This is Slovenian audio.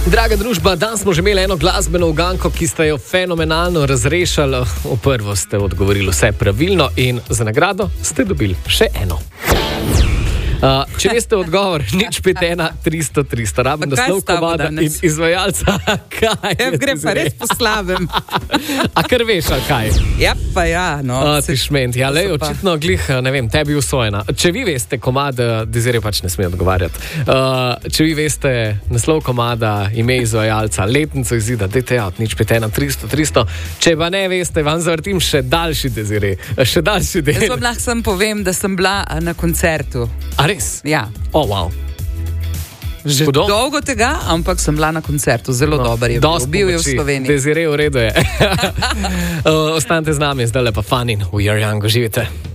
Draga družba, danes smo že imeli eno glasbeno uganko, ki ste jo fenomenalno razrešili. V prvo ste odgovorili vse pravilno in za nagrado ste dobili še eno. Če veste odgovor, 051-300-300, rabim naslov komada in izvajalca. Grem pa res po slabem. A kar veš, ali kaj? Ja, pa ja. Tišment, ja, lej, očitno glih, ne vem, tebi usvojena. Če vi veste komada, Dezirje pač ne sme odgovarjati. Če vi veste naslov komada, ime izvajalca, letnico izida, dajte ja, 051-300-300. Če pa ne veste, vam zavrtim še daljši Dezirje, še daljši del. Jaz vam lahko povem, da sem bila na koncertu. Res? Ja. Wow. Že dolgo tega, ampak sem bila na koncertu. Zelo dober je bil v Sloveniji. Dezirje, v redu je. Ostanite z nami, zdaj lepa Fun in We Are Young. Živite.